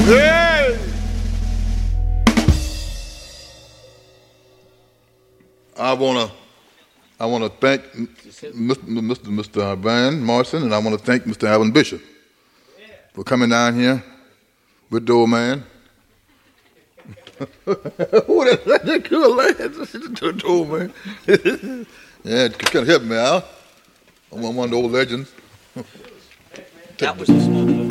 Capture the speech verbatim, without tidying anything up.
Hey! I wanna, I wanna thank Mister Mister Van Morrison, and I wanna thank Mister Alvin Bishop for coming down here with the old man. Who that, that good lad? The old man. Yeah, it kind of helped me out. I'm one of the old legends. That was the smoke.